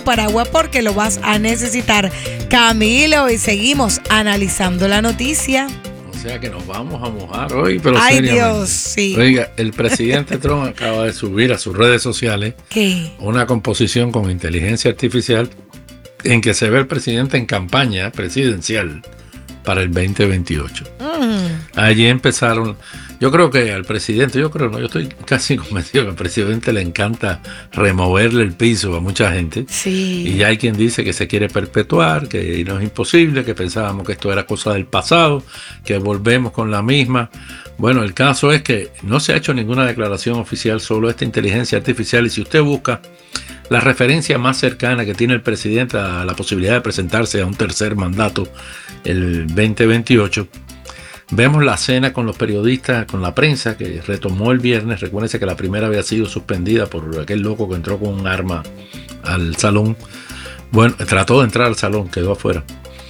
paraguas porque lo vas a necesitar. Camilo, y seguimos analizando la noticia. O sea que nos vamos a mojar hoy, pero ay, seriamente. Dios, sí. Oiga, el presidente Trump acaba de subir a sus redes sociales ¿Qué? una composición con inteligencia artificial en que se ve el presidente en campaña presidencial para el 2028. Allí empezaron. Yo creo que al presidente, yo estoy casi convencido que al presidente le encanta removerle el piso a mucha gente. Sí. Y ya hay quien dice que se quiere perpetuar, que no es imposible, que pensábamos que esto era cosa del pasado, que volvemos con la misma. Bueno, el caso es que no se ha hecho ninguna declaración oficial sobre esta inteligencia artificial, y si usted busca la referencia más cercana que tiene el presidente a la posibilidad de presentarse a un tercer mandato el 2028, vemos la cena con los periodistas, con la prensa, que retomó el viernes. Recuérdense que la primera había sido suspendida por aquel loco que entró con un arma al salón. Bueno, trató de entrar al salón, quedó afuera.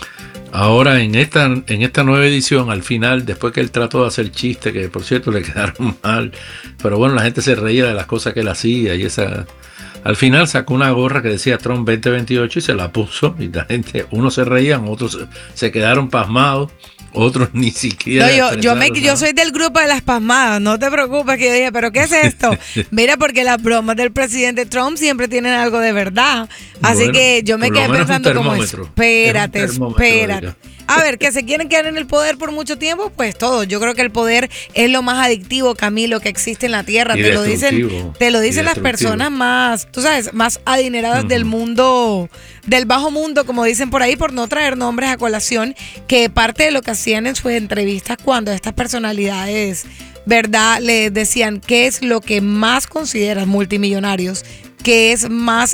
Ahora en esta nueva edición, al final, después que él trató de hacer chistes, que por cierto le quedaron mal, pero bueno, la gente se reía de las cosas que él hacía y esa... Al final sacó una gorra que decía Trump 2028 y se la puso, y la gente, unos se reían, otros se quedaron pasmados, otros ni siquiera. No, yo soy del grupo de las pasmadas, no te preocupes, que yo dije, ¿pero qué es esto? Mira, porque las bromas del presidente Trump siempre tienen algo de verdad. Así bueno, que yo me quedé pensando como espérate. Oiga. A ver, que se quieren quedar en el poder por mucho tiempo, pues todo. Yo creo que el poder es lo más adictivo, Camilo, que existe en la tierra. Te lo dicen las personas más, tú sabes, más adineradas del mundo, del bajo mundo, como dicen por ahí, por no traer nombres a colación, que parte de lo que hacían en sus entrevistas cuando estas personalidades, ¿verdad?, les decían qué es lo que más consideran multimillonarios, que es más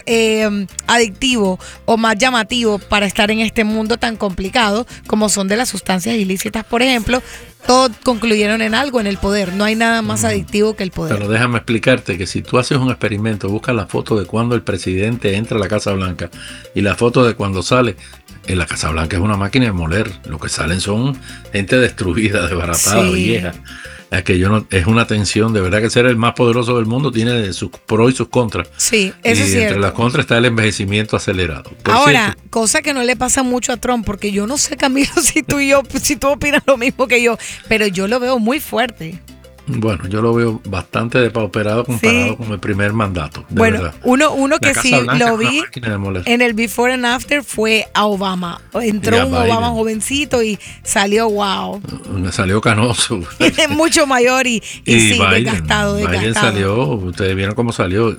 adictivo o más llamativo para estar en este mundo tan complicado como son de las sustancias ilícitas, por ejemplo. Todos concluyeron en algo, en el poder. No hay nada más adictivo que el poder. Pero déjame explicarte que si tú haces un experimento, buscas la foto de cuando el presidente entra a la Casa Blanca y la foto de cuando sale. En la Casa Blanca es una máquina de moler. Lo que salen son gente destruida, desbaratada, vieja. Aquello no, es una tensión, de verdad que ser el más poderoso del mundo tiene sus pros y sus contras. Sí, eso es cierto. Y entre las contras está el envejecimiento acelerado. Ahora, cosa que no le pasa mucho a Trump, porque yo no sé, Camilo, si tú opinas lo mismo que yo, pero yo lo veo muy fuerte. Bueno, yo lo veo bastante depauperado comparado con el primer mandato. Bueno, verdad. uno que sí lo vi en en el Before and After fue a Obama. Entró un Obama jovencito y salió wow. Salió canoso. Mucho mayor y sí, Biden, desgastado. Biden salió, ustedes vieron cómo salió.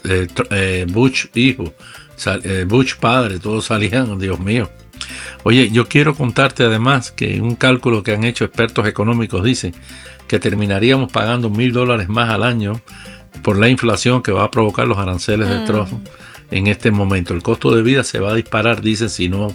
Bush hijo, Bush padre, todos salían, Dios mío. Oye, yo quiero contarte además que un cálculo que han hecho expertos económicos dice que terminaríamos pagando $1,000 más al año por la inflación que va a provocar los aranceles de Trump en este momento. El costo de vida se va a disparar, dicen, si no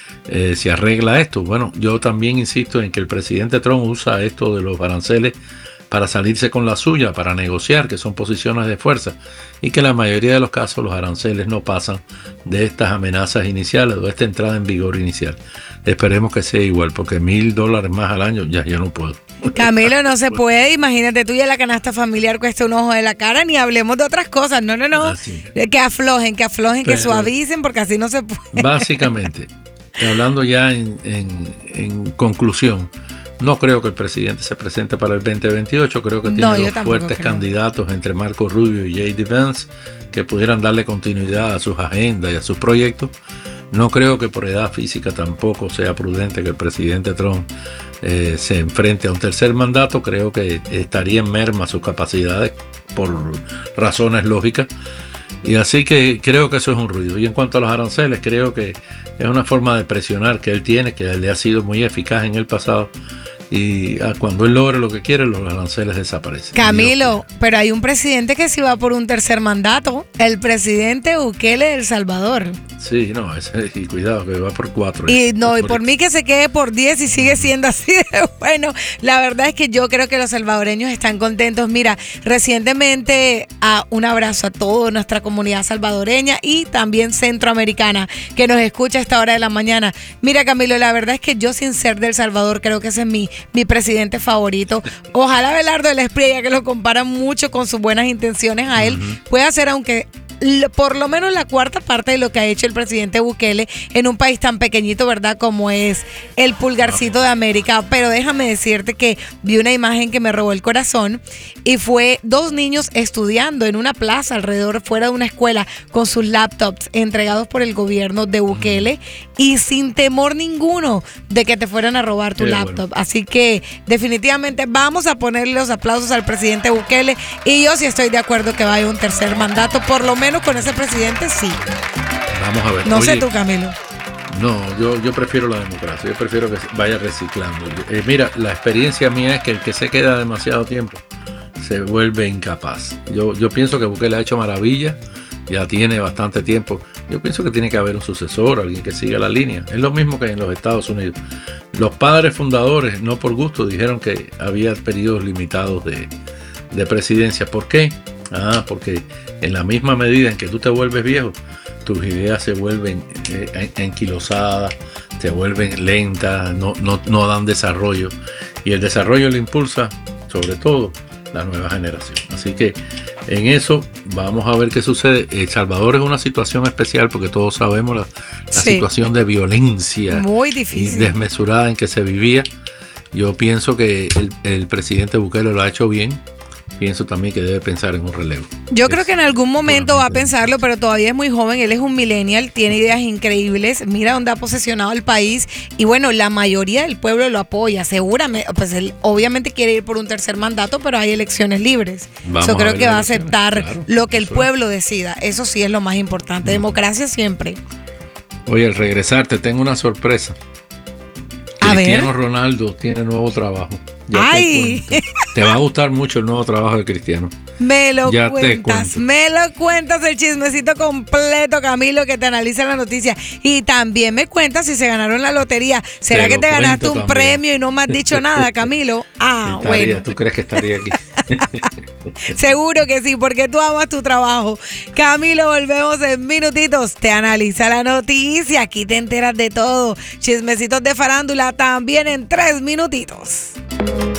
se arregla esto. Bueno, yo también insisto en que el presidente Trump usa esto de los aranceles para salirse con la suya, para negociar, que son posiciones de fuerza, y que en la mayoría de los casos los aranceles no pasan de estas amenazas iniciales o de esta entrada en vigor inicial. Esperemos que sea igual, porque $1,000 más al año ya yo no puedo. Camilo, no se puede. Imagínate, tú ya la canasta familiar cuesta un ojo de la cara, ni hablemos de otras cosas. No. Que aflojen, que suavicen, porque así no se puede. Básicamente, hablando ya en conclusión, no creo que el presidente se presente para el 2028. Creo que tiene dos fuertes candidatos entre Marco Rubio y J.D. Vance que pudieran darle continuidad a sus agendas y a sus proyectos. No creo que por edad física tampoco sea prudente que el presidente Trump se enfrente a un tercer mandato. Creo que estaría en merma sus capacidades por razones lógicas. Y así que creo que eso es un ruido. Y en cuanto a los aranceles, creo que es una forma de presionar que él tiene, que le ha sido muy eficaz en el pasado. Y cuando él logre lo que quiere, los aranceles desaparecen. Camilo, pero hay un presidente que sí va por un tercer mandato, el presidente Bukele de El Salvador. Sí, no, y cuidado que va por 4. Y por mí que se quede por 10 y sigue siendo así de bueno. La verdad es que yo creo que los salvadoreños están contentos. Mira, recientemente un abrazo a toda nuestra comunidad salvadoreña y también centroamericana que nos escucha a esta hora de la mañana. Mira, Camilo, la verdad es que yo, sin ser de El Salvador, creo que ese es mi presidente favorito. Ojalá Abelardo del Espriella, que lo compara mucho con sus buenas intenciones a él, pueda ser, aunque por lo menos la cuarta parte de lo que ha hecho el presidente Bukele en un país tan pequeñito, ¿verdad? Como es el pulgarcito de América. Pero déjame decirte que vi una imagen que me robó el corazón y fue 2 niños estudiando en una plaza alrededor, fuera de una escuela, con sus laptops entregados por el gobierno de Bukele y sin temor ninguno de que te fueran a robar tu laptop. Bueno. Así que definitivamente vamos a ponerle los aplausos al presidente Bukele y yo sí estoy de acuerdo que vaya un tercer mandato, por lo menos con ese presidente sí. Vamos a ver. No sé tú, Camilo. No, yo prefiero la democracia, yo prefiero que vaya reciclando. Mira, la experiencia mía es que el que se queda demasiado tiempo se vuelve incapaz. Yo pienso que Bukele ha hecho maravillas, ya tiene bastante tiempo. Yo pienso que tiene que haber un sucesor, alguien que siga la línea. Es lo mismo que en los Estados Unidos. Los padres fundadores, no por gusto, dijeron que había periodos limitados de presidencia. ¿Por qué? Porque en la misma medida en que tú te vuelves viejo, tus ideas se vuelven enquilosadas, se vuelven lentas, no dan desarrollo. Y el desarrollo lo impulsa, sobre todo, la nueva generación. Así que en eso vamos a ver qué sucede. El Salvador es una situación especial porque todos sabemos la situación de violencia muy difícil y desmesurada en que se vivía. Yo pienso que el presidente Bukele lo ha hecho bien. Pienso también que debe pensar en un relevo. Yo creo que en algún momento va a pensarlo, pero todavía es muy joven. Él es un millennial, tiene ideas increíbles. Mira dónde ha posesionado el país. Y bueno, la mayoría del pueblo lo apoya. Seguramente, pues él obviamente quiere ir por un tercer mandato, pero hay elecciones libres. Yo creo que va a aceptar lo que el pueblo decida. Eso sí es lo más importante. Democracia siempre. Oye, al regresar te tengo una sorpresa. Cristiano Ronaldo tiene nuevo trabajo. ¡Ay! Te va a gustar mucho el nuevo trabajo de Cristiano. Me lo cuentas el chismecito completo, Camilo, que te analiza la noticia. Y también me cuentas si se ganaron la lotería. ¿Será que te ganaste un premio y no me has dicho nada, Camilo? Bueno. ¿Tú crees que estaría aquí? Seguro que sí, porque tú amas tu trabajo. Camilo, volvemos en minutitos. Te analiza la noticia. Aquí te enteras de todo. Chismecitos de farándula también en 3 minutitos.